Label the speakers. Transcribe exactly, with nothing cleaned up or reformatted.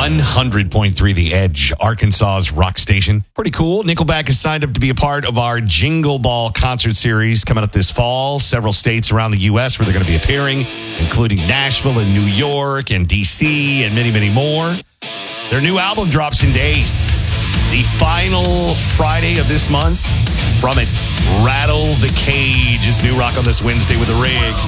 Speaker 1: one hundred point three The Edge, Arkansas's rock station. Pretty cool. Nickelback has signed up to be a part of our Jingle Ball concert series coming up this fall. Several states around the U S where they're going to be appearing, including Nashville and New York and D C and many, many more. Their new album drops in days. The final Friday of this month. From it, Rattle the Cage is new rock on this Wednesday with a rig.